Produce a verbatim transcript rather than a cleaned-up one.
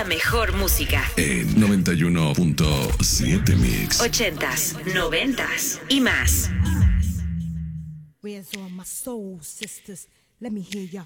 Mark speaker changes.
Speaker 1: la mejor música.
Speaker 2: En noventa y uno punto siete Mix.
Speaker 1: Ochentas, noventas y más.
Speaker 3: Where's all my soul sisters? Let me hear your